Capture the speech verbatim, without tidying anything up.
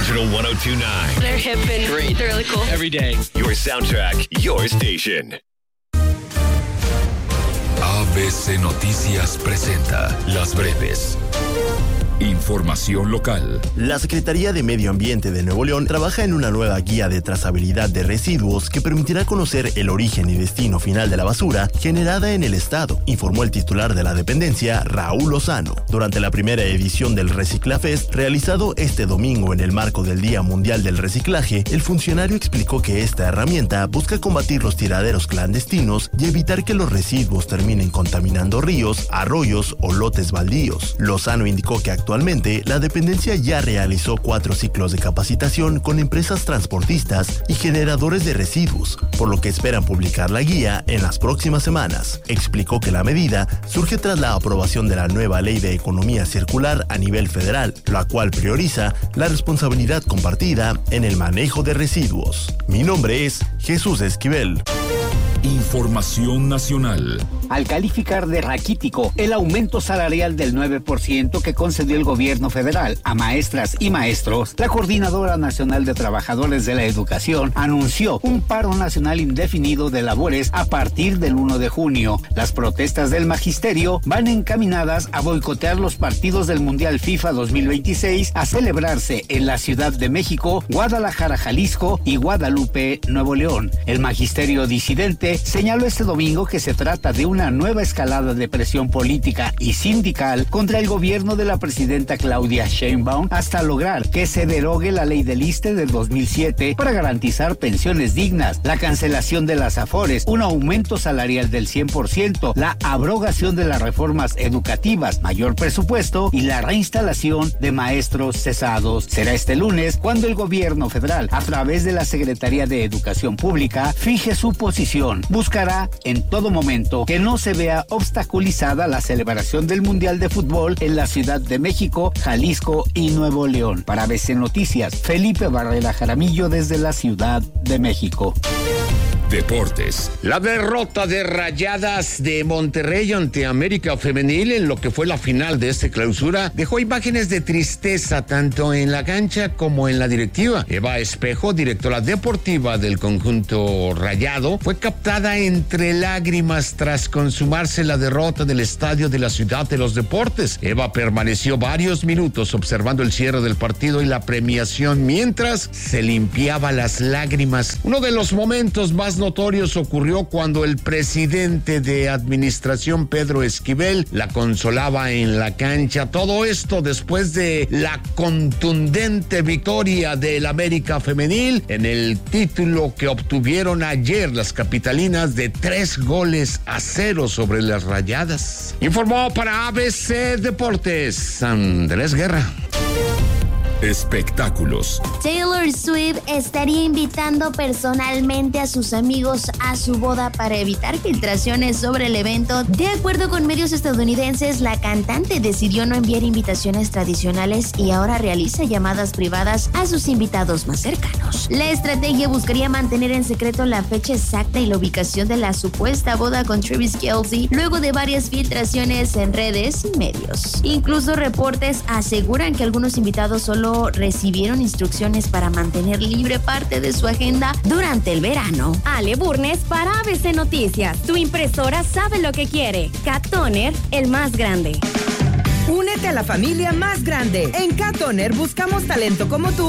Original one oh two point nine. They're hip and great. They're really cool. Every day. Your soundtrack, your station. A B C Noticias presenta Las Breves. Información local. La Secretaría de Medio Ambiente de Nuevo León trabaja en una nueva guía de trazabilidad de residuos que permitirá conocer el origen y destino final de la basura generada en el estado, informó el titular de la dependencia, Raúl Lozano. Durante la primera edición del Reciclafest, realizado este domingo en el marco del Día Mundial del Reciclaje, el funcionario explicó que esta herramienta busca combatir los tiraderos clandestinos y evitar que los residuos terminen contaminando ríos, arroyos o lotes baldíos. Lozano indicó que actualmente Actualmente, la dependencia ya realizó cuatro ciclos de capacitación con empresas transportistas y generadores de residuos, por lo que esperan publicar la guía en las próximas semanas. Explicó que la medida surge tras la aprobación de la nueva Ley de Economía Circular a nivel federal, la cual prioriza la responsabilidad compartida en el manejo de residuos. Mi nombre es Jesús Esquivel. Información nacional. Al calificar de raquítico el aumento salarial del nueve por ciento que concedió el gobierno federal a maestras y maestros, la Coordinadora Nacional de Trabajadores de la Educación anunció un paro nacional indefinido de labores a partir del primero de junio. Las protestas del magisterio van encaminadas a boicotear los partidos del Mundial FIFA dos mil veintiséis a celebrarse en la Ciudad de México, Guadalajara, Jalisco y Guadalupe, Nuevo León. El magisterio disidente señaló este domingo que se trata de una nueva escalada de presión política y sindical contra el gobierno de la presidenta Claudia Sheinbaum hasta lograr que se derogue la ley del ISSSTE del dos mil siete para garantizar pensiones dignas, la cancelación de las AFORES, un aumento salarial del cien por ciento, la abrogación de las reformas educativas, mayor presupuesto y la reinstalación de maestros cesados. Será este lunes cuando el gobierno federal, a través de la Secretaría de Educación Pública, fije su posición. Buscará en todo momento que no se vea obstaculizada la celebración del Mundial de Fútbol en la Ciudad de México, Jalisco y Nuevo León. Para A B C Noticias, Felipe Barrera Jaramillo desde la Ciudad de México. Deportes. La derrota de Rayadas de Monterrey ante América Femenil en lo que fue la final de esta clausura dejó imágenes de tristeza tanto en la cancha como en la directiva. Eva Espejo, directora deportiva del conjunto rayado, fue captada entre lágrimas tras consumarse la derrota del estadio de la Ciudad de los Deportes. Eva permaneció varios minutos observando el cierre del partido y la premiación mientras se limpiaba las lágrimas. Uno de los momentos más notorios ocurrió cuando el presidente de administración, Pedro Esquivel, la consolaba en la cancha. Todo esto después de la contundente victoria del América Femenil en el título que obtuvieron ayer las capitalinas de tres goles a cero sobre las Rayadas. Informó para A B C Deportes, Andrés Guerra. Espectáculos. Taylor Swift estaría invitando personalmente a sus amigos a su boda para evitar filtraciones sobre el evento. De acuerdo con medios estadounidenses, la cantante decidió no enviar invitaciones tradicionales y ahora realiza llamadas privadas a sus invitados más cercanos. La estrategia buscaría mantener en secreto la fecha exacta y la ubicación de la supuesta boda con Travis Kelce, luego de varias filtraciones en redes y medios. Incluso reportes aseguran que algunos invitados solo recibieron instrucciones para mantener libre parte de su agenda durante el verano. Ale Burnes para A B C Noticias. Tu impresora sabe lo que quiere. Cat Toner, el más grande. Únete a la familia más grande. En Cat Toner buscamos talento como tú